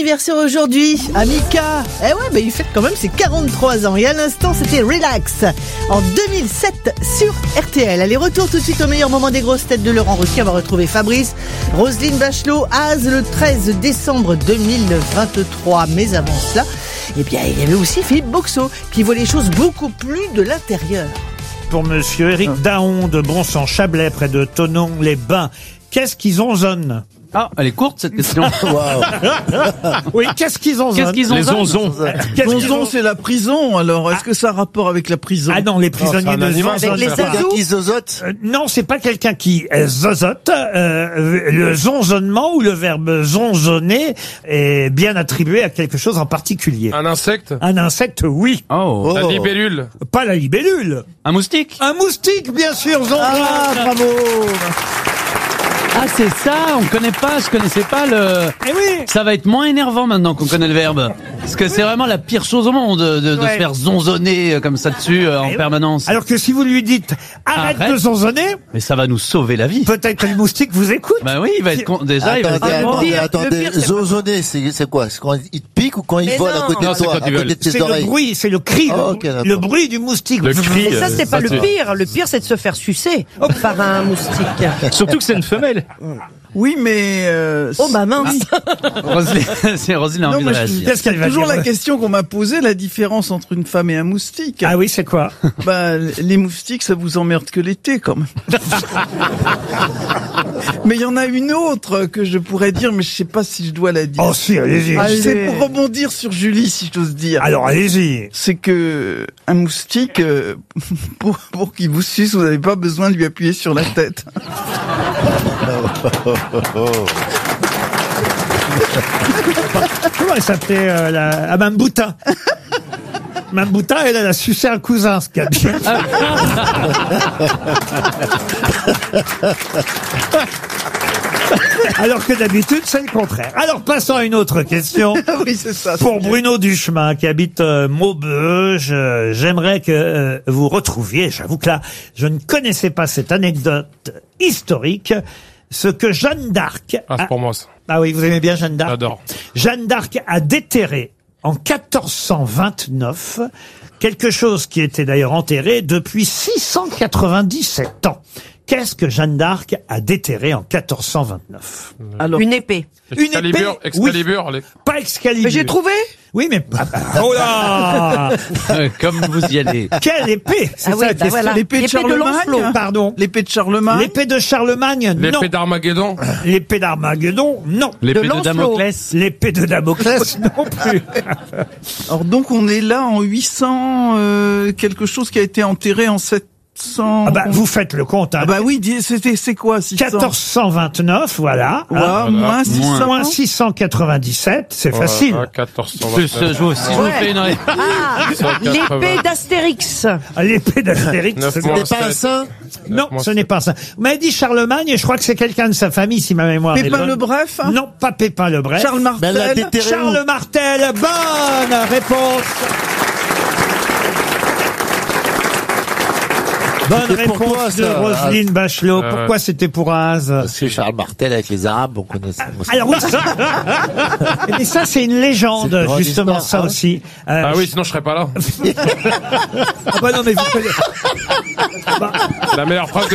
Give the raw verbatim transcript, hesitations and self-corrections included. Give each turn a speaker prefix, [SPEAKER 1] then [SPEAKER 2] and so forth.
[SPEAKER 1] anniversaire aujourd'hui. Amika. Eh ouais, bah il fête quand même ses quarante-trois ans. Et à l'instant, c'était Relax. En deux mille sept sur R T L. Allez, retour tout de suite au meilleur moment des grosses têtes de Laurent Ruquier. On va retrouver Fabrice, Roselyne Bachelot, Az le treize décembre deux mille vingt-trois. Mais avant cela, eh bien, il y avait aussi Philippe Boxeau qui voit les choses beaucoup plus de l'intérieur.
[SPEAKER 2] Pour monsieur Éric Daon de Bronson-Chablais, près de Thonon-les-Bains. Qu'est-ce qu'ils onzonnent?
[SPEAKER 3] Ah, elle est courte cette question.
[SPEAKER 4] Waouh.
[SPEAKER 2] Oui, qu'est-ce qu'ils onzonnent?
[SPEAKER 3] Qu'est-ce qu'ils
[SPEAKER 5] Les
[SPEAKER 3] onzonnent?
[SPEAKER 5] onzons.
[SPEAKER 2] Qu'est-ce qu'ils
[SPEAKER 6] Zonzon,
[SPEAKER 2] ont-
[SPEAKER 6] c'est la prison, alors est-ce que ça a rapport avec la prison?
[SPEAKER 2] Ah non, les prisonniers
[SPEAKER 5] c'est un
[SPEAKER 2] de
[SPEAKER 5] animal.
[SPEAKER 2] zonzonnent
[SPEAKER 1] Avec les
[SPEAKER 2] pas.
[SPEAKER 1] azous.
[SPEAKER 4] Qui zozote?
[SPEAKER 2] Euh, non, c'est pas quelqu'un qui euh, zozote. Euh, le zonzonnement ou le verbe zonzonner est bien attribué à quelque chose en particulier.
[SPEAKER 5] Un insecte.
[SPEAKER 2] Un insecte, oui.
[SPEAKER 3] Oh.
[SPEAKER 5] La
[SPEAKER 4] Oh.
[SPEAKER 5] libellule.
[SPEAKER 2] Pas la libellule.
[SPEAKER 3] Un moustique?
[SPEAKER 2] Un moustique, bien sûr, zonzonne.
[SPEAKER 6] Ah, bravo.
[SPEAKER 3] Ah, c'est ça, on connaît pas, je connaissais pas le...
[SPEAKER 2] Eh oui.
[SPEAKER 3] Ça va être moins énervant maintenant qu'on connaît le verbe. Parce que c'est vraiment la pire chose au monde de, de, de
[SPEAKER 1] Ouais.
[SPEAKER 3] se faire zonzonner euh, comme ça dessus euh, en
[SPEAKER 2] Eh oui.
[SPEAKER 3] permanence.
[SPEAKER 2] Alors que si vous lui dites arrête,
[SPEAKER 3] Arrête.
[SPEAKER 2] de zonzonner,
[SPEAKER 3] Mais ça va nous sauver la vie.
[SPEAKER 2] peut-être que le moustique vous écoute.
[SPEAKER 3] Bah oui, il va être con... déjà, il va être
[SPEAKER 4] Attendez,
[SPEAKER 3] content.
[SPEAKER 4] attendez,
[SPEAKER 1] pire, le
[SPEAKER 4] attendez.
[SPEAKER 1] pire, c'est-
[SPEAKER 4] Zozonner, c'est c'est quoi? C'est quand il te pique ou quand il
[SPEAKER 1] Mais
[SPEAKER 4] vole
[SPEAKER 1] non.
[SPEAKER 4] à côté
[SPEAKER 5] Non,
[SPEAKER 4] de
[SPEAKER 5] c'est
[SPEAKER 4] toi,
[SPEAKER 5] quand
[SPEAKER 4] à
[SPEAKER 5] il
[SPEAKER 4] côté
[SPEAKER 5] vole.
[SPEAKER 4] de tes
[SPEAKER 2] C'est le
[SPEAKER 4] oreilles?
[SPEAKER 2] bruit, c'est le cri,
[SPEAKER 4] Ah,
[SPEAKER 2] le,
[SPEAKER 4] ok, d'accord.
[SPEAKER 2] le bruit du moustique.
[SPEAKER 5] Le cri.
[SPEAKER 7] Ça,
[SPEAKER 5] euh,
[SPEAKER 7] c'est pas le
[SPEAKER 5] tu-
[SPEAKER 7] pire. Le pire, c'est de se faire sucer par un moustique.
[SPEAKER 5] Surtout que c'est une femelle.
[SPEAKER 6] Oui, mais... Euh,
[SPEAKER 1] Oh bah mince.
[SPEAKER 3] Roselyne, c'est Roselyne a
[SPEAKER 6] non,
[SPEAKER 3] envie
[SPEAKER 6] moi,
[SPEAKER 3] de
[SPEAKER 6] je-
[SPEAKER 3] réagir.
[SPEAKER 2] Qu'est-ce qu'elle va
[SPEAKER 6] toujours
[SPEAKER 2] dire
[SPEAKER 6] la question qu'on m'a posée, la différence entre une femme et un moustique.
[SPEAKER 2] Ah oui, c'est quoi?
[SPEAKER 6] Bah, les moustiques, ça vous emmerde que l'été, quand même. Mais il y en a une autre que je pourrais dire, mais je sais pas si je dois la dire.
[SPEAKER 2] Oh si, allez-y.
[SPEAKER 6] Ah, c'est pour rebondir sur Julie, si j'ose dire.
[SPEAKER 2] Alors allez-y.
[SPEAKER 6] C'est que un moustique, euh, pour, pour qu'il vous suce, vous n'avez pas besoin de lui appuyer sur la tête.
[SPEAKER 2] Comment elle s'appelait euh, la... Ah, Mme Boutin. Mme Boutin, elle, elle a sucé un cousin, ce qu'il y a bien. Alors que d'habitude, c'est le contraire. Alors, passons à une autre question.
[SPEAKER 6] Oui, c'est ça.
[SPEAKER 2] Pour Bruno Duchemin, qui habite euh, Maubeuge, euh, j'aimerais que euh, vous retrouviez, j'avoue que là, je ne connaissais pas cette anecdote historique, ce que Jeanne d'Arc...
[SPEAKER 5] Ah,
[SPEAKER 2] a-
[SPEAKER 5] c'est pour moi, ça.
[SPEAKER 2] Ah oui, vous aimez bien Jeanne d'Arc?
[SPEAKER 5] J'adore.
[SPEAKER 2] Jeanne d'Arc a déterré en quatorze cent vingt-neuf quelque chose qui était d'ailleurs enterré depuis six cent quatre-vingt-dix-sept ans. Qu'est-ce que Jeanne d'Arc a déterré en quatorze cent vingt-neuf?
[SPEAKER 6] Alors,
[SPEAKER 7] Une épée.
[SPEAKER 2] Une
[SPEAKER 5] Excalibur.
[SPEAKER 2] épée,
[SPEAKER 5] Excalibur. les-
[SPEAKER 2] Pas Excalibur.
[SPEAKER 7] Mais j'ai trouvé.
[SPEAKER 2] Oui, mais... ah, bah, oh là.
[SPEAKER 3] Euh, Comme vous y allez.
[SPEAKER 2] Quelle épée? C'est
[SPEAKER 7] Ah
[SPEAKER 2] ça
[SPEAKER 7] oui,
[SPEAKER 2] la
[SPEAKER 7] bah
[SPEAKER 2] question.
[SPEAKER 7] voilà.
[SPEAKER 6] l'épée de
[SPEAKER 7] L'épée de
[SPEAKER 6] Charlemagne.
[SPEAKER 7] Lancelot.
[SPEAKER 2] Pardon.
[SPEAKER 6] L'épée de Charlemagne.
[SPEAKER 2] L'épée de Charlemagne, non.
[SPEAKER 5] L'épée d'Armageddon.
[SPEAKER 2] L'épée d'Armageddon, non.
[SPEAKER 3] L'épée de
[SPEAKER 7] Lancelot.
[SPEAKER 3] Damoclès.
[SPEAKER 2] L'épée de Damoclès, non plus.
[SPEAKER 6] Alors donc on est là en huit cents, euh, quelque chose qui a été enterré en sept cents.
[SPEAKER 2] Ah bah, vous faites le compte, hein.
[SPEAKER 6] Ah bah oui, dis- c'était c'est quoi six cents?
[SPEAKER 2] quatorze cent vingt-neuf, voilà.
[SPEAKER 6] Ouais,
[SPEAKER 2] Hein.
[SPEAKER 6] moins six cents.
[SPEAKER 2] Moins six cent quatre-vingt-dix-sept, c'est facile.
[SPEAKER 5] Voilà, quatorze cent
[SPEAKER 3] Plus, euh, je vous- si je vous fais une...
[SPEAKER 7] Ah, l'épée d'Astérix.
[SPEAKER 2] L'épée d'Astérix.
[SPEAKER 5] Neuf
[SPEAKER 2] c'est-
[SPEAKER 5] mois.
[SPEAKER 4] T'es pas un saint?
[SPEAKER 2] Non, ce n'est pas ça. Vous m'avez dit Charlemagne, et je crois que c'est quelqu'un de sa famille, si ma mémoire est
[SPEAKER 6] Pépin
[SPEAKER 2] bonne.
[SPEAKER 6] le Bref, hein.
[SPEAKER 2] Non, pas Pépin le Bref.
[SPEAKER 6] Charles
[SPEAKER 4] Mais elle a
[SPEAKER 6] Martel.
[SPEAKER 4] déterré où?
[SPEAKER 2] Charles Martel, bonne réponse. Bonne
[SPEAKER 4] C'était
[SPEAKER 2] réponse
[SPEAKER 4] pourquoi,
[SPEAKER 2] de
[SPEAKER 4] ça,
[SPEAKER 2] Roselyne Bachelot.
[SPEAKER 5] Euh,
[SPEAKER 2] Pourquoi c'était pour Az?
[SPEAKER 4] Parce que Charles Martel avec les Arabes, on connaît ça.
[SPEAKER 2] Alors oui, mais ça c'est une légende,
[SPEAKER 4] C'est une grande
[SPEAKER 2] justement,
[SPEAKER 4] histoire,
[SPEAKER 2] ça
[SPEAKER 4] hein.
[SPEAKER 2] aussi. Euh,
[SPEAKER 5] Ah oui, sinon je serais pas là.
[SPEAKER 2] ah bah non, mais vous connaissez-
[SPEAKER 5] La meilleure phrase que